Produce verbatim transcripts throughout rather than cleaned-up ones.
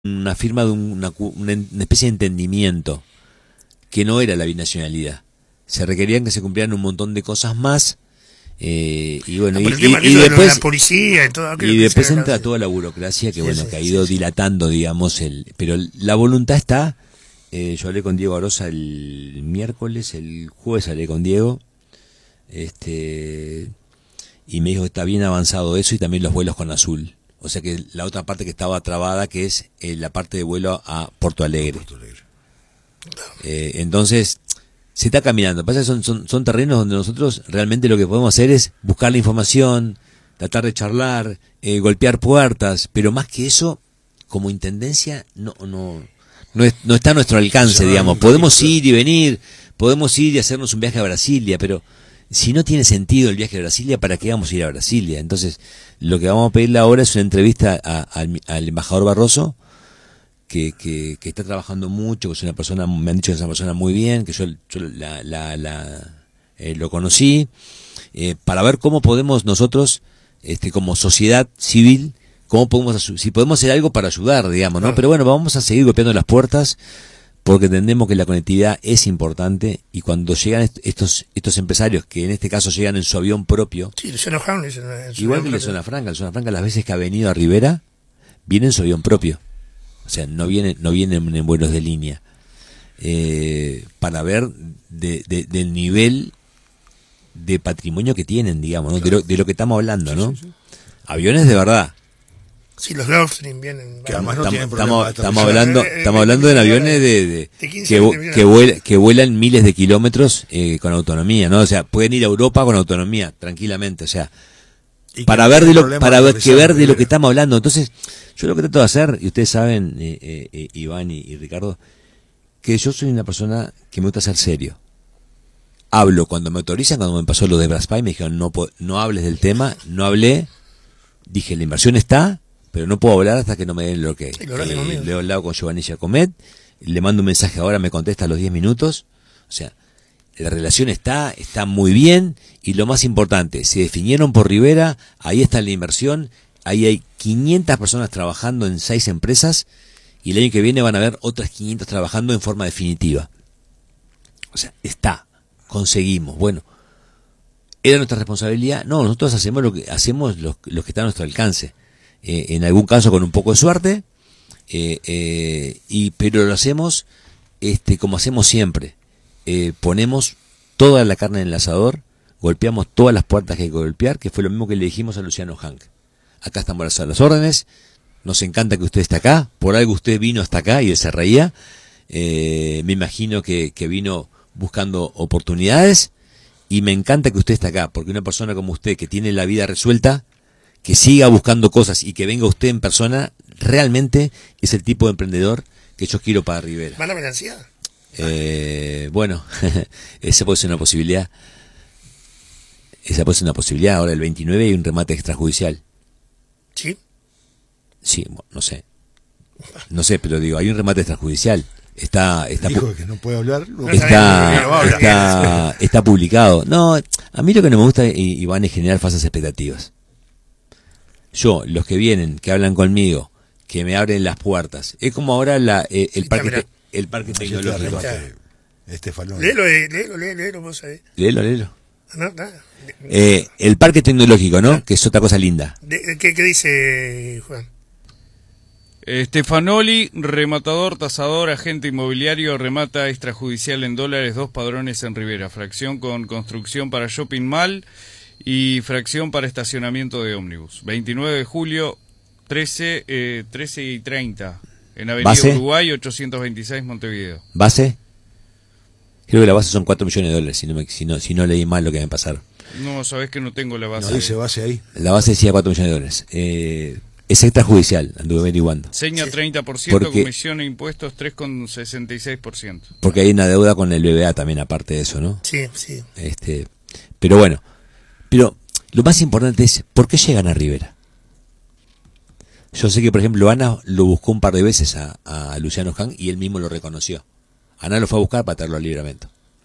una firma de una, una, una especie de entendimiento que no era la binacionalidad. Se requerían que se cumplieran un montón de cosas más. Eh, y bueno, no, y, y, y de después la policía y, todo y después entra toda la burocracia que sí, bueno sí, que ha ido sí, dilatando, digamos, el pero la voluntad está. Eh, yo hablé con Diego Arosa el miércoles, el jueves hablé con Diego, este y me dijo que está bien avanzado eso y también los vuelos con Azul. O sea que la otra parte que estaba trabada, que es eh, la parte de vuelo a Porto Alegre. Porto Alegre. Eh, entonces se está caminando. Pasa que son, son, son terrenos donde nosotros realmente lo que podemos hacer es buscar la información, tratar de charlar, eh, golpear puertas, pero más que eso, como intendencia, no no no, es, no está a nuestro alcance, digamos. Podemos ir y venir, podemos ir y hacernos un viaje a Brasilia, pero si no tiene sentido el viaje a Brasilia, ¿para qué vamos a ir a Brasilia? Entonces, lo que vamos a pedirle ahora es una entrevista a, a, al embajador Barroso, Que, que, que está trabajando mucho, que es una persona, me han dicho que es una persona muy bien, que yo, yo la, la, la, eh, lo conocí, eh, para ver cómo podemos nosotros, este, como sociedad civil, cómo podemos, si podemos hacer algo para ayudar, digamos, ¿no? Claro. Pero bueno, vamos a seguir golpeando las puertas, porque entendemos que la conectividad es importante, y cuando llegan estos estos empresarios, que en este caso llegan en su avión propio, sí, Luciano Hahn, en su igual que la Zona Franca, la Zona Franca las veces que ha venido a Rivera, viene en su avión propio. O sea, no vienen, no vienen en vuelos de línea. Eh, para ver de, de, del nivel de patrimonio que tienen, digamos, ¿no? Claro. de, lo, de lo que estamos hablando, ¿no? Sí, sí, sí. Aviones de verdad. Sí, los Gulfstream vienen. Que además no tienen problema. Estamos, estamos hablando, estamos hablando de aviones de, de, de que, que, vuelan, que vuelan miles de kilómetros eh, con autonomía, ¿no? O sea, pueden ir a Europa con autonomía, tranquilamente, o sea. Para ver de lo para ver que ver de lo que estamos hablando. Entonces yo lo que trato de hacer, y ustedes saben, eh, eh, Iván y, y Ricardo, que yo soy una persona que me gusta ser serio. Hablo cuando me autorizan. Cuando me pasó lo de Braspay me dijeron no no hables del tema, no hablé, dije la inversión está, pero no puedo hablar hasta que no me den lo que eh, le he hablado con Giovanni Giacomet, le mando un mensaje ahora, me contesta a los diez minutos. O sea, la relación está, está muy bien, y lo más importante, se definieron por Rivera, ahí está la inversión, ahí hay quinientas personas trabajando en seis empresas, y el año que viene van a haber otras quinientas trabajando en forma definitiva. O sea, está, conseguimos, bueno, ¿era nuestra responsabilidad? No, nosotros hacemos lo que hacemos lo, lo que está a nuestro alcance, eh, en algún caso con un poco de suerte, eh, eh, y pero lo hacemos este como hacemos siempre. Eh, ponemos toda la carne en el asador, golpeamos todas las puertas que hay que golpear, que fue lo mismo que le dijimos a Luciano Hahn. Acá estamos a las órdenes, nos encanta que usted esté acá, por algo usted vino hasta acá y él se reía, eh, me imagino que, que vino buscando oportunidades, y me encanta que usted esté acá, porque una persona como usted que tiene la vida resuelta, que siga buscando cosas y que venga usted en persona, realmente es el tipo de emprendedor que yo quiero para Rivera. ¿Mala mercancía? Eh, bueno, esa puede ser una posibilidad. Esa puede ser una posibilidad. Ahora el veintinueve hay un remate extrajudicial. ¿Sí? Sí, bueno, no sé. No sé, pero digo, hay un remate extrajudicial. Está, está, dijo que no puede hablar. No está, está, está publicado. No, a mí lo que no me gusta, Iván, es generar falsas expectativas. Yo, los que vienen, que hablan conmigo, que me abren las puertas, es como ahora la, eh, el sí, parque. El parque tecnológico. Estefanón. Léelo, léelo, léelo, léelo, vos ahí. Léelo, léelo. No, no. Eh, el parque tecnológico, ¿no? Que es otra cosa linda. De, ¿qué, ¿Qué dice Juan? Stefanoli, rematador, tasador, agente inmobiliario, remata extrajudicial en dólares, dos padrones en Rivera, fracción con construcción para shopping mall y fracción para estacionamiento de ómnibus. veintinueve de julio, trece, eh, trece y treinta. En Avenida ¿Base? Uruguay, ochocientos veintiséis, Montevideo. ¿Base? Creo que la base son cuatro millones de dólares, si no, me, si no, si no leí mal lo que me pasaron. No, sabés que no tengo la base. No dice base ahí. La base decía cuatro millones de dólares. Eh, es extrajudicial, anduve averiguando. Seña treinta por ciento, porque, comisión e impuestos tres coma sesenta y seis por ciento. Porque hay una deuda con el B B A también, aparte de eso, ¿no? Sí, sí. Este, pero bueno, pero lo más importante es, ¿por qué llegan a Rivera? Yo sé que, por ejemplo, Ana lo buscó un par de veces a, a Luciano Hahn y él mismo lo reconoció. Ana lo fue a buscar para traerlo al Libramento.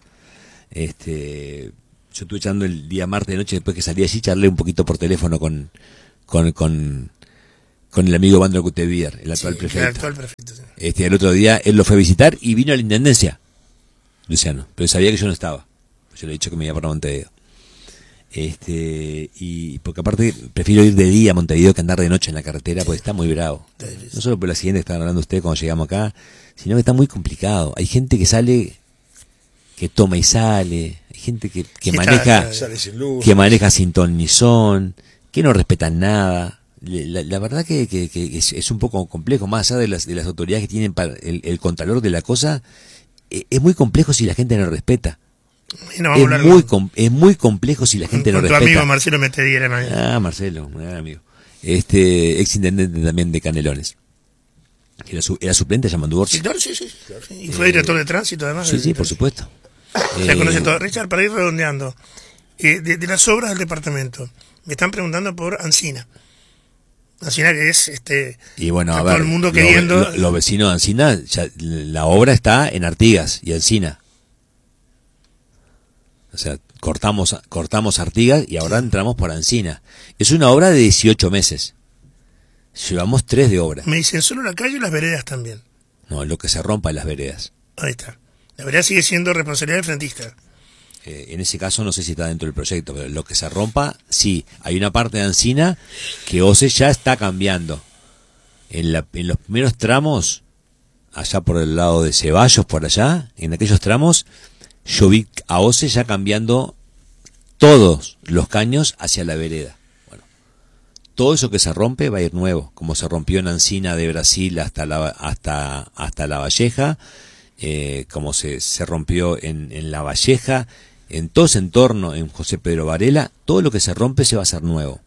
Este, yo estuve echando el día martes de noche, después que salí allí, charlé un poquito por teléfono con con con, con el amigo Vandro Cutevier, el actual Sí, prefecto. el actual prefecto, sí. Este, el otro día él lo fue a visitar y vino a la intendencia, Luciano, pero sabía que yo no estaba. Yo le he dicho que me iba para Montevideo. Este, y porque aparte prefiero ir de día a Montevideo que andar de noche en la carretera, porque está muy bravo. No solo por el accidente que estaban hablando ustedes cuando llegamos acá, sino que está muy complicado. Hay gente que sale, que toma y sale, hay gente que, que maneja, Sale sin luz. que maneja sin ton ni son, que no respetan nada. La, la verdad que, que, que es, es un poco complejo, más allá de las, de las autoridades que tienen para el, el contralor de la cosa, eh, es muy complejo si la gente no respeta. Y no, vamos a Es hablar muy, con, com- es muy complejo si la gente con no tu respeta. amigo Marcelo Metediera mañana. Ah, Marcelo, un gran amigo. Este, ex intendente también de Canelones. Era, su, era suplente allá en Mandúborce. Sí, claro, sí, sí, sí. Y fue director de tránsito, además. Sí, de- sí, por supuesto. Se Eh, conoce todo. Richard, para ir redondeando, eh, de, de las obras del departamento, me están preguntando por Ancina. Ancina que es, este, Y bueno, a está ver, todo el mundo lo- queriendo. lo- los vecinos de Ancina, ya, la obra está en Artigas y Encina. O sea, cortamos, cortamos Artigas y ahora entramos por Ancina. Es una obra de dieciocho meses. Llevamos tres de obra. Me dicen solo la calle y las veredas también. No, lo que se rompa en las veredas. Ahí está. La vereda sigue siendo responsabilidad del frentista. Eh, en ese caso no sé si está dentro del proyecto, pero lo que se rompa, sí. Hay una parte de Ancina que OCE ya está cambiando. En, la, en los primeros tramos, allá por el lado de Ceballos, por allá, en aquellos tramos, yo vi a OCE ya cambiando todos los caños hacia la vereda. Bueno, todo eso que se rompe va a ir nuevo, como se rompió en Ancina de Brasil hasta la, hasta, hasta la Valleja, eh, como se, se rompió en, en la Valleja, en todo ese entorno, en José Pedro Varela, todo lo que se rompe se va a hacer nuevo.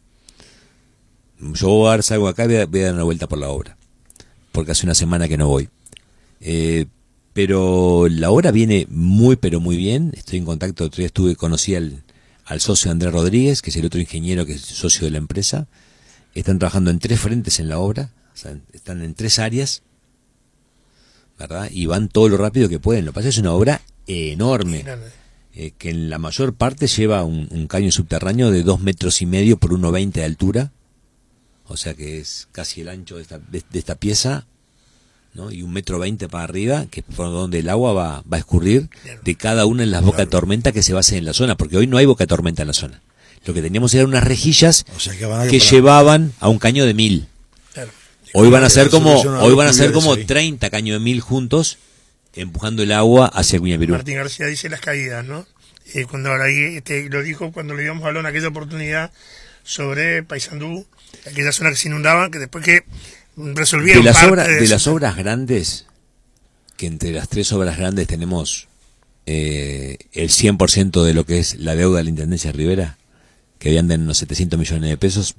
Yo voy a dar algo acá y voy a, voy a dar una vuelta por la obra, porque hace una semana que no voy. Eh, pero la obra viene muy, pero muy bien. Estoy en contacto, otro día estuve, conocí al, al socio Andrés Rodríguez, que es el otro ingeniero que es socio de la empresa. Están trabajando en tres frentes en la obra, o sea, están en tres áreas, ¿verdad? Y van todo lo rápido que pueden. Lo que pasa es que es una obra enorme, eh, que en la mayor parte lleva un, un caño subterráneo de dos metros y medio por uno veinte de altura, o sea que es casi el ancho de esta, de, de esta pieza, ¿no? Y un metro veinte para arriba, que es por donde el agua va, va a escurrir de cada una de las bocas de tormenta que se basen en la zona, porque hoy no hay boca de tormenta en la zona. Lo que teníamos eran unas rejillas O sea, que van a que para- llevaban a un caño de mil. Claro. Hoy van a que ser la como, solución a hoy los van a ser pluviales como ahí. treinta caños de mil juntos, empujando el agua hacia Cuñapirú. Martín García dice las caídas, ¿no? Eh, cuando ahora ahí, este, lo dijo cuando le íbamos a hablar en aquella oportunidad sobre Paysandú, aquella zona que se inundaban, que después que resolvieron De las parte obras, de de eso. las obras grandes, que entre las tres obras grandes tenemos eh, el cien por ciento de lo que es la deuda de la Intendencia de Rivera, que andan en unos setecientos millones de pesos,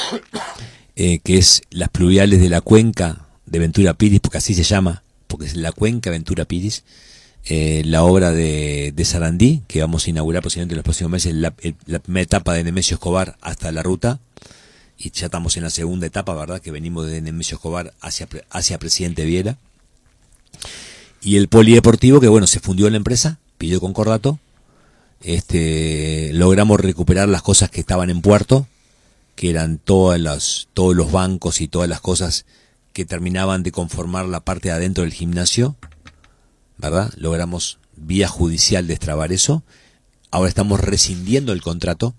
eh, que es las pluviales de la cuenca de Ventura Piris, porque así se llama, porque es la cuenca Ventura Piris, eh, la obra de, de Sarandí, que vamos a inaugurar posiblemente en los próximos meses, la, el- la primera etapa de Nemesio Escobar hasta la ruta, y ya estamos en la segunda etapa, ¿verdad?, que venimos de Nemesio Escobar hacia, Pre- hacia Presidente Viera. Y el polideportivo, que bueno, se fundió en la empresa, pidió concordato, este, logramos recuperar las cosas que estaban en puerto, que eran todas las, todos los bancos y todas las cosas que terminaban de conformar la parte de adentro del gimnasio, ¿verdad? Logramos vía judicial destrabar eso. Ahora estamos rescindiendo el contrato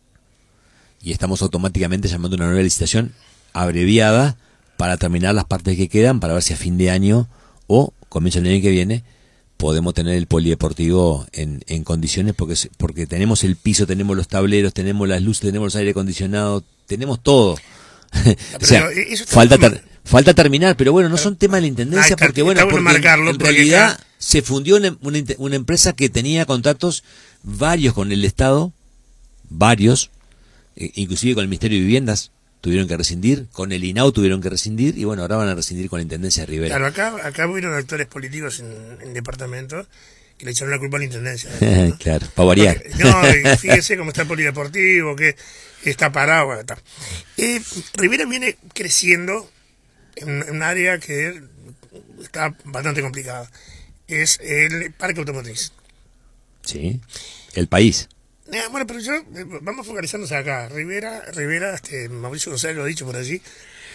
y estamos automáticamente llamando una nueva licitación abreviada para terminar las partes que quedan, para ver si a fin de año o comienzo del año que viene podemos tener el polideportivo en, en condiciones, porque porque tenemos el piso, tenemos los tableros, tenemos las luces, tenemos los aire acondicionados, tenemos todo. O sea, Pero eso está falta muy ter- falta terminar, pero bueno, no son temas de la intendencia, Ah, está- porque bueno, está bueno porque marcarlo, en porque realidad acá- se fundió una, una, inte- una empresa que tenía contratos varios con el Estado, varios, eh, inclusive con el Ministerio de Viviendas tuvieron que rescindir, con el I N A U tuvieron que rescindir, y bueno, ahora van a rescindir con la Intendencia de Rivera. Claro, acá, acá hubieron actores políticos en, en departamentos que le echaron la culpa a la intendencia. ¿no? Claro, para variar. Porque- no, y fíjese cómo está el polideportivo, que está parado. Bueno, está. Eh, Rivera viene creciendo en un área que está bastante complicada. Es el parque automotriz. Sí, el país. Eh, bueno, pero yo, eh, vamos focalizándonos acá. Rivera, Rivera, este, Mauricio González lo ha dicho por allí,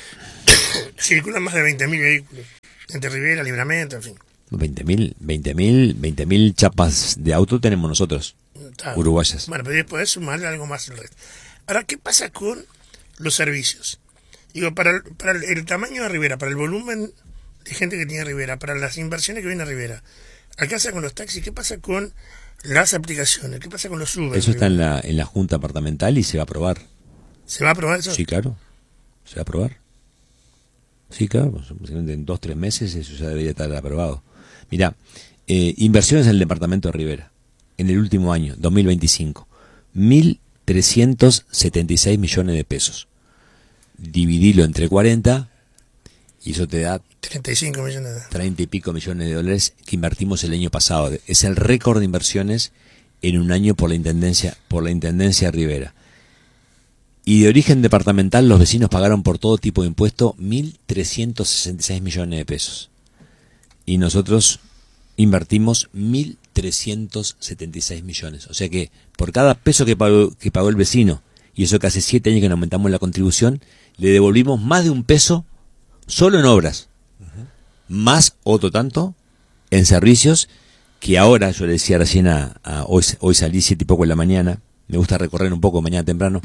circulan más de veinte mil vehículos, entre Rivera, Libramento, en fin. veinte mil, veinte mil, veinte mil chapas de auto tenemos nosotros, Está, uruguayas. Bueno, pero después sumarle algo más el resto. Ahora, ¿qué pasa con los servicios? Digo, para el, para el, el tamaño de Rivera, para el volumen de gente que tiene Rivera, para las inversiones que viene a Rivera, ¿alcanza con los taxis? ¿Qué pasa con las aplicaciones? ¿Qué pasa con los Uber? Eso está en la, en la Junta Departamental y se va a aprobar. ¿Se va a aprobar eso? Sí, claro, se va a aprobar. Sí, claro, en dos, tres meses eso ya debería estar aprobado. Mirá, eh, inversiones en el departamento de Rivera, en el último año, dos mil veinticinco, mil trescientos setenta y seis millones de pesos. Dividilo entre cuarenta y eso te da treinta y cinco millones de treinta y pico millones de dólares que invertimos el año pasado. Es el récord de inversiones en un año por la intendencia, por la intendencia de Rivera. Y de origen departamental los vecinos pagaron por todo tipo de impuesto mil trescientos sesenta y seis millones de pesos. Y nosotros invertimos mil trescientos setenta y seis millones. O sea que por cada peso que pagó, que pagó el vecino, y eso que hace siete años que nos aumentamos la contribución, le devolvimos más de un peso solo en obras. Uh-huh. Más otro tanto en servicios, que ahora, yo le decía recién a, a hoy, hoy salí siete y poco en la mañana, me gusta recorrer un poco mañana temprano,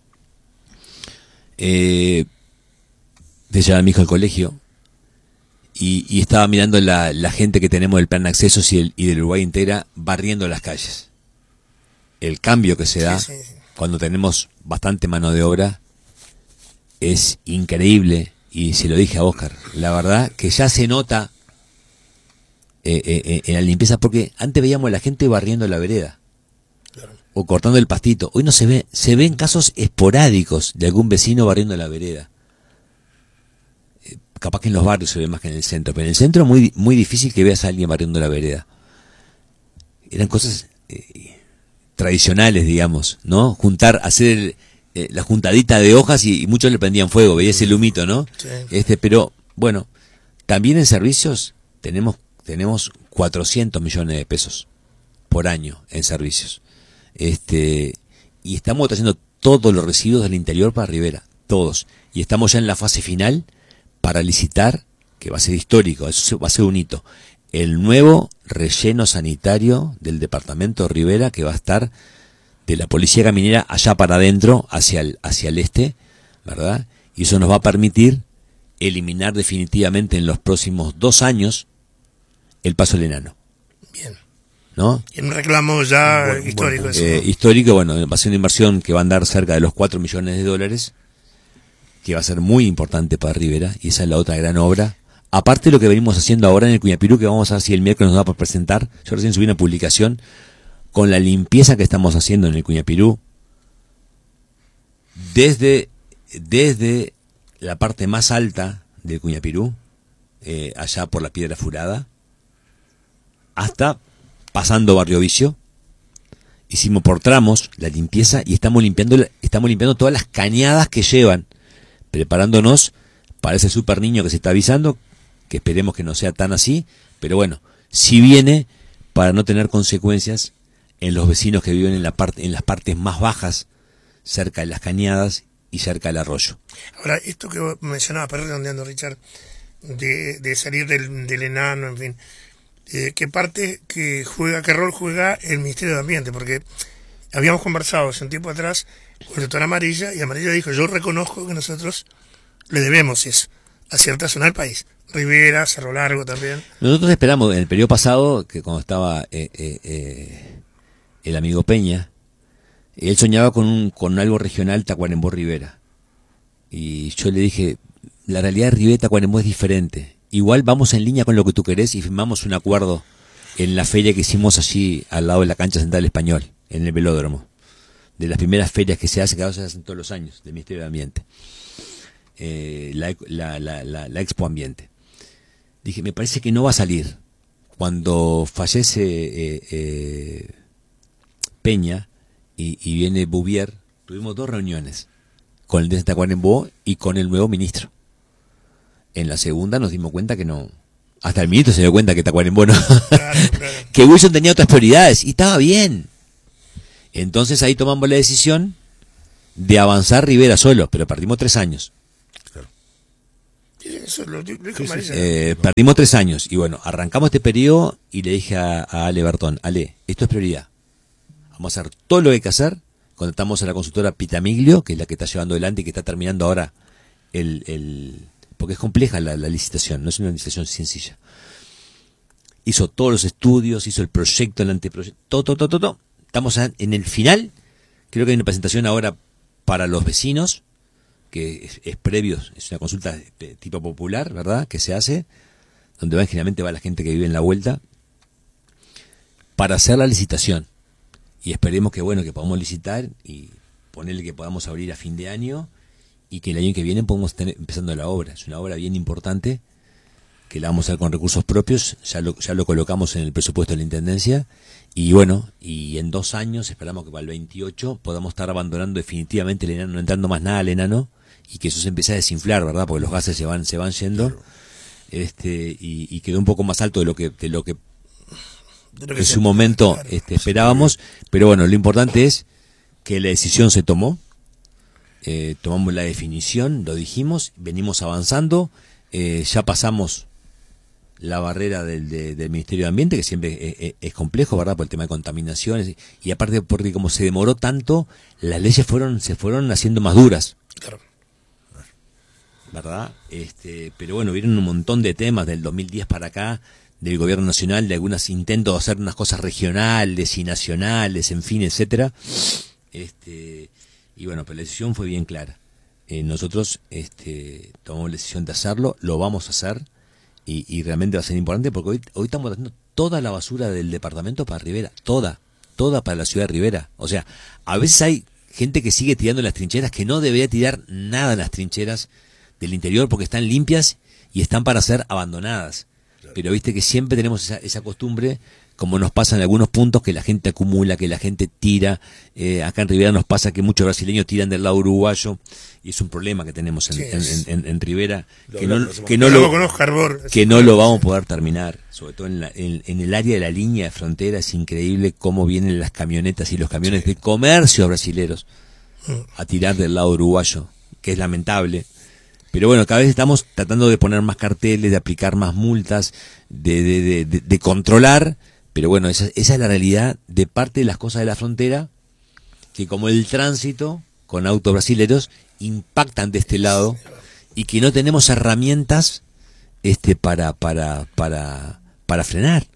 eh, de llevar a mi hijo al colegio, y, y estaba mirando la, la gente que tenemos del plan de accesos y, el, y del Uruguay entera barriendo las calles. El cambio que se da sí, sí, sí. cuando tenemos bastante mano de obra es increíble, y se lo dije a Óscar, la verdad que ya se nota eh, eh, en la limpieza, porque antes veíamos a la gente barriendo la vereda o cortando el pastito. Hoy no se ve, se ven casos esporádicos de algún vecino barriendo la vereda. Eh, capaz que en los barrios se ve más que en el centro, pero en el centro es muy, muy difícil que veas a alguien barriendo la vereda. Eran cosas eh, tradicionales, digamos, ¿no? Juntar, hacer el, eh, la juntadita de hojas y, y muchos le prendían fuego, veías el humito, ¿no? Sí. Este, pero bueno, también en servicios tenemos, tenemos cuatrocientos millones de pesos por año en servicios. Este, y estamos trayendo todos los residuos del interior para Rivera, todos, y estamos ya en la fase final para licitar, que va a ser histórico, eso va a ser un hito, el nuevo relleno sanitario del departamento de Rivera, que va a estar de la policía caminera allá para adentro, hacia el, hacia el este, ¿verdad? Y eso nos va a permitir eliminar definitivamente en los próximos dos años el Paso del Enano. Bien. ¿No? Y un reclamo ya bueno, histórico. Bueno, eso, eh, ¿no? Histórico, bueno, va a ser una inversión que va a andar cerca de los cuatro millones de dólares, que va a ser muy importante para Rivera, y esa es la otra gran obra. Aparte de lo que venimos haciendo ahora en el Cuñapirú, que vamos a ver si el miércoles nos da para presentar, yo recién subí una publicación con la limpieza que estamos haciendo en el Cuñapirú, desde, desde la parte más alta del Cuñapirú, eh, allá por la Piedra Furada, hasta pasando Barrio Vicio. Hicimos por tramos la limpieza y estamos limpiando estamos limpiando todas las cañadas que llevan, preparándonos para ese super niño que se está avisando, que esperemos que no sea tan así, pero bueno, si viene, para no tener consecuencias en los vecinos que viven en la parte en las partes más bajas, cerca de las cañadas y cerca del arroyo. Ahora, esto que mencionaba, para redondeando, Richard, de, de salir del, del enano, en fin, Eh, qué parte que juega, qué rol juega el Ministerio de Ambiente, porque habíamos conversado hace un tiempo atrás con el doctor Amarilla, y Amarilla dijo, yo reconozco que nosotros le debemos eso a cierta zona del país, Rivera, Cerro Largo también. Nosotros esperamos, en el periodo pasado, que cuando estaba eh, eh, eh, el amigo Peña, él soñaba con un con algo regional, Tacuarembó Rivera, y yo le dije, la realidad de Rivera Tacuarembó es diferente. Igual vamos en línea con lo que tú querés y firmamos un acuerdo en la feria que hicimos allí al lado de la cancha central Español, en el velódromo. De las primeras ferias que se hacen, que se hacen todos los años, del Ministerio de Ambiente. Eh, la, la, la, la, la Expo Ambiente. Dije, me parece que no va a salir. Cuando fallece eh, eh, Peña y, y viene Bouvier, tuvimos dos reuniones con el de Tacuarembó y con el nuevo ministro. En la segunda nos dimos cuenta que no. Hasta el ministro se dio cuenta que Tacuarembó no. Claro, claro. Que Wilson tenía otras prioridades y estaba bien. Entonces ahí tomamos la decisión de avanzar Rivera solo, pero partimos tres años. Claro. eso lo, lo dijo sí, Marisa. Eh, perdimos tres años y bueno, arrancamos este periodo y le dije a, a Ale Bertón, Ale, esto es prioridad. Vamos a hacer todo lo que hay que hacer. Contactamos a la consultora Pitamiglio, que es la que está llevando adelante y que está terminando ahora el... el porque es compleja la, la licitación, no es una licitación sencilla. Hizo todos los estudios, hizo el proyecto, el anteproyecto, todo, todo, todo, todo. Estamos en el final. Creo que hay una presentación ahora para los vecinos, que es, es previo, es una consulta de, de tipo popular, ¿verdad?, que se hace, donde va, generalmente va la gente que vive en la vuelta, para hacer la licitación. Y esperemos que, bueno, que podamos licitar y ponerle que podamos abrir a fin de año y que el año que viene podamos estar empezando la obra. Es una obra bien importante, que la vamos a hacer con recursos propios, ya lo, ya lo colocamos en el presupuesto de la Intendencia, y bueno, y en dos años, esperamos que para el veintiocho podamos estar abandonando definitivamente el enano, no entrando más nada al enano, y que eso se empiece a desinflar, ¿verdad? Porque los gases se van, se van yendo, claro. este, y, y quedó un poco más alto de lo que, de lo que, de lo que en su momento claro, este, esperábamos, pero bueno, lo importante es que la decisión se tomó, eh, tomamos la definición, lo dijimos, venimos avanzando, eh, ya pasamos la barrera del, de, del Ministerio de Ambiente, que siempre es, es, es complejo, ¿verdad?, por el tema de contaminaciones, y aparte porque como se demoró tanto, las leyes fueron se fueron haciendo más duras. Claro. ¿Verdad? Este, pero bueno, vieron un montón de temas del dos mil diez para acá, del gobierno nacional, de algunos intentos de hacer unas cosas regionales y nacionales, en fin, etcétera. Este, y bueno, pero la decisión fue bien clara. Eh, nosotros este, tomamos la decisión de hacerlo, lo vamos a hacer. Y, y realmente va a ser importante porque hoy, hoy estamos haciendo toda la basura del departamento para Rivera, toda, toda para la ciudad de Rivera. O sea, a veces hay gente que sigue tirando en las trincheras, que no debería tirar nada en las trincheras del interior porque están limpias y están para ser abandonadas. Claro. Pero viste que siempre tenemos esa, esa costumbre, como nos pasa en algunos puntos, que la gente acumula, que la gente tira. Eh, acá en Rivera nos pasa que muchos brasileños tiran del lado uruguayo, y es un problema que tenemos en, sí, en, en, en Rivera, lo que no, que no, lo, que no lo vamos a poder terminar, sobre todo en, la, en, en el área de la línea de frontera. Es increíble cómo vienen las camionetas y los camiones sí. de comercio brasileros a tirar del lado uruguayo, que es lamentable. Pero bueno, cada vez estamos tratando de poner más carteles, de aplicar más multas, de, de, de, de, de controlar. Pero bueno, esa, esa es la realidad de parte de las cosas de la frontera, que como el tránsito con autos brasileros impactan de este lado y que no tenemos herramientas este para para para para frenar.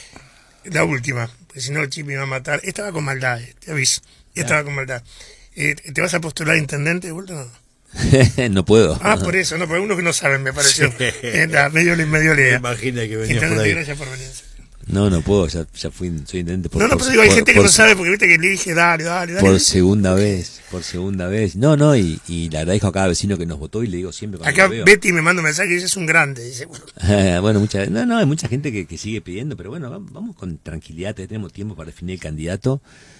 La última, porque si no el chip me va a matar. Estaba con maldad, te aviso. Estaba con maldad. Eh, ¿Te vas a postular a intendente de vuelta o no? No puedo. Ah, por eso, no, porque unos que no saben, me pareció. Sí. Eh, medio, medio lea. Imagina que venía por ahí. Gracias por venir. No, no puedo, ya, ya fui, soy intendente por No, no, por, pero digo, hay por, gente que por, no sabe, porque viste que le dije, dale, dale, dale. Por segunda vez, por segunda vez. No, no, y, y le agradezco a cada vecino que nos votó y le digo siempre cuando acá lo veo. Betty me manda un mensaje y dice, es un grande. Dice, bueno, bueno mucha, no, no, hay mucha gente que, que sigue pidiendo, pero bueno, vamos con tranquilidad, tenemos tiempo para definir el candidato.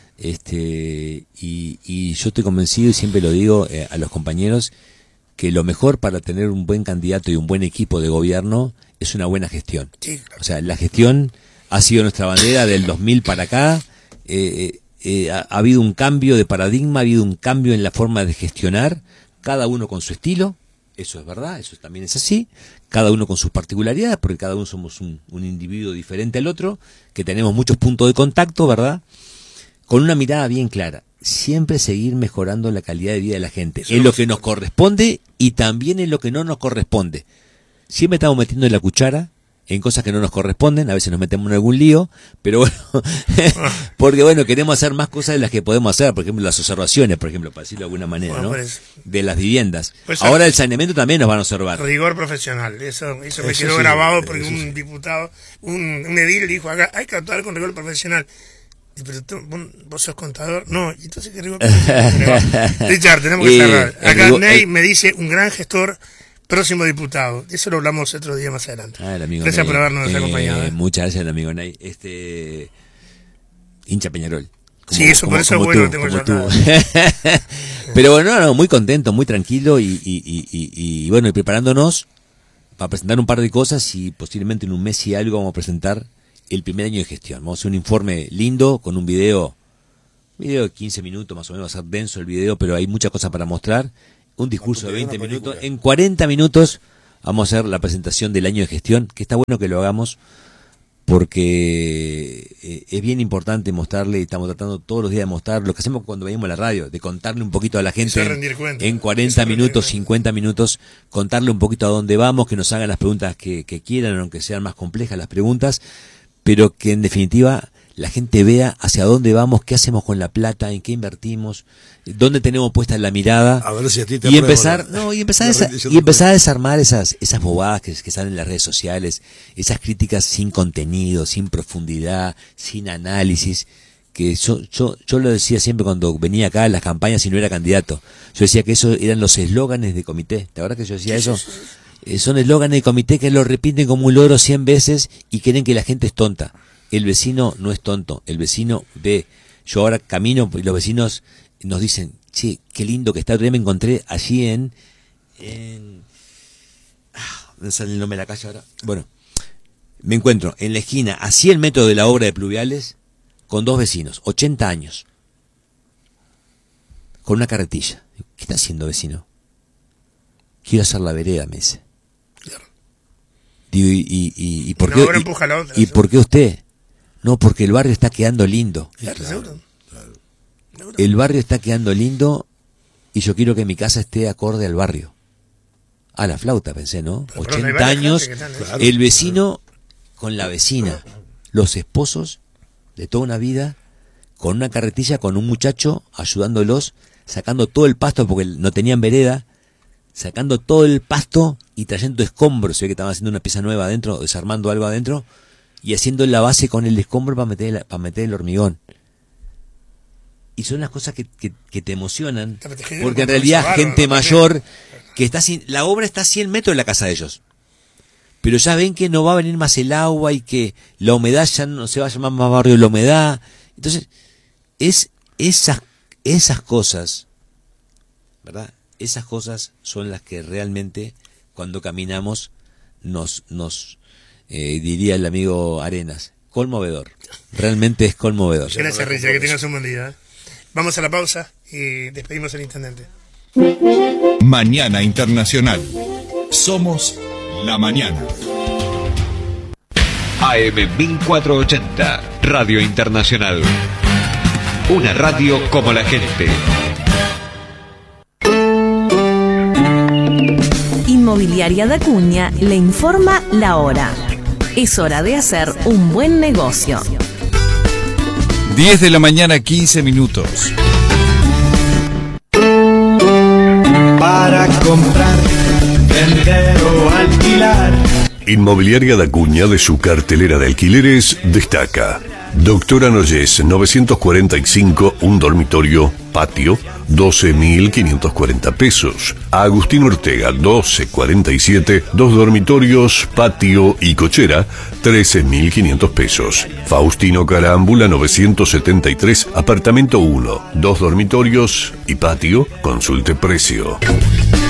este y, y yo estoy convencido, y siempre lo digo eh, a los compañeros, que lo mejor para tener un buen candidato y un buen equipo de gobierno es una buena gestión. Sí, claro. O sea, la gestión ha sido nuestra bandera del dos mil para acá. Eh, eh, ha, ha habido un cambio de paradigma, ha habido un cambio en la forma de gestionar, cada uno con su estilo, eso es verdad, eso también es así, cada uno con sus particularidades, porque cada uno somos un, un individuo diferente al otro, que tenemos muchos puntos de contacto, ¿verdad? Con una mirada bien clara, siempre seguir mejorando la calidad de vida de la gente, es lo que nos corresponde y también es lo que no nos corresponde. Siempre estamos metiendo la cuchara en cosas que no nos corresponden, a veces nos metemos en algún lío, pero bueno, porque bueno, queremos hacer más cosas de las que podemos hacer, por ejemplo, las observaciones, por ejemplo, para decirlo de alguna manera, ¿no? Pues, de las viviendas. Pues, ahora el saneamiento también nos van a observar. Rigor profesional, eso, eso me eso quedó sí, grabado porque un sí. diputado, un, un edil dijo, acá hay que actuar con rigor profesional. Pero tú, vos sos contador, no, y entonces qué rigor profesional. Richard, tenemos que cerrar. Acá rigor, Ney el... me dice, un gran gestor, próximo diputado. De eso lo hablamos otro día más adelante. Ah, el amigo gracias Ney. por habernos eh, acompañado. ¿eh? Muchas gracias al amigo Ney. Este hincha Peñarol. Como, sí, eso como, por eso bueno, tú, tengo yo Pero bueno, no, no, muy contento, muy tranquilo y, y, y, y, y bueno, y preparándonos para presentar un par de cosas y posiblemente en un mes y algo vamos a presentar el primer año de gestión. Vamos a hacer un informe lindo con un video, video de quince minutos más o menos, va a ser denso el video, pero hay muchas cosas para mostrar. Un discurso de veinte minutos. En cuarenta minutos vamos a hacer la presentación del año de gestión, que está bueno que lo hagamos, porque eh, es bien importante mostrarle, y estamos tratando todos los días de mostrar lo que hacemos cuando venimos a la radio, de contarle un poquito a la gente en, en cuarenta minutos, cincuenta minutos, contarle un poquito a dónde vamos, que nos hagan las preguntas que, que quieran, aunque sean más complejas las preguntas, pero que en definitiva la gente vea hacia dónde vamos, qué hacemos con la plata, en qué invertimos, dónde tenemos puesta la mirada, a ver si a ti te y empezar, no, y empezar, esa, y empezar a desarmar esas, esas bobadas que, que salen en las redes sociales, esas críticas sin contenido, sin profundidad, sin análisis, que yo, yo, yo lo decía siempre cuando venía acá a las campañas y no era candidato. Yo decía que eso eran los eslóganes de comité. ¿Te acuerdas que yo decía eso? Eh, son eslóganes de comité que lo repiten como un loro cien veces y creen que la gente es tonta. El vecino no es tonto, el vecino ve. Yo ahora camino y los vecinos nos dicen, che, qué lindo que está. Otro día me encontré allí en... en ah, ¿dónde sale el nombre de la calle ahora? Bueno, me encuentro en la esquina, a cien metros de la obra de Pluviales, con dos vecinos, ochenta años, con una carretilla. ¿Qué está haciendo, vecino? Quiero hacer la vereda, me dice. Digo, ¿y, y, y, y por qué? Y, ¿Y por qué usted? No, porque el barrio está quedando lindo. Claro, claro. El barrio está quedando lindo y yo quiero que mi casa esté acorde al barrio. A la flauta, pensé, ¿no? Pero, ochenta años, están, ¿eh? Claro, el vecino claro. Con la vecina, los esposos de toda una vida, con una carretilla, con un muchacho ayudándolos, sacando todo el pasto porque no tenían vereda, sacando todo el pasto y trayendo escombros. Se ve que estaban haciendo una pieza nueva adentro, desarmando algo adentro, y haciendo la base con el escombro para meter, para meter el hormigón. Y son las cosas que, que, que te emocionan, porque en realidad gente mayor que está sin, la obra está a cien metros de la casa de ellos, pero ya ven que no va a venir más el agua y que la humedad ya no se va a llamar más barrio de la humedad. Entonces es esas esas cosas, ¿verdad? Esas cosas son las que realmente cuando caminamos nos nos eh, diría el amigo Arenas, conmovedor. Realmente es conmovedor. Gracias, Richard, que tengas un buen día. Vamos a la pausa y despedimos al intendente. Mañana Internacional. Somos la mañana. A M mil cuatrocientos ochenta, Radio Internacional. Una radio como la gente. Inmobiliaria da Cunha le informa la hora. Es hora de hacer un buen negocio. diez de la mañana, quince minutos. Para comprar, vender o alquilar. Inmobiliaria da Cunha, de su cartelera de alquileres, destaca Doctora Noyes, novecientos cuarenta y cinco, un dormitorio, patio, doce mil quinientos cuarenta pesos. Agustín Ortega, doce cuarenta y siete, dos dormitorios, patio y cochera, trece mil quinientos pesos. Faustino Carámbula, novecientos setenta y tres, apartamento uno, dos dormitorios y patio, consulte precio.